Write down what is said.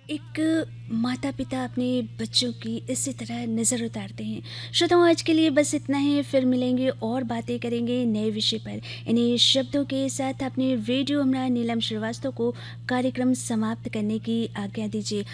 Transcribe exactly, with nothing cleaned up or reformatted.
एक माता-पिता अपने बच्चों की इसी तरह नज़र उतारते हैं। श्रोताओं, आज के लिए बस इतना ही, फिर मिलेंगे और बातें करेंगे नए विषय पर। इन्हीं शब्दों के साथ अपने रेडियो हमरा नीलम श्रीवास्तव को कार्यक्रम समाप्त करने की आज्ञा दीजिए।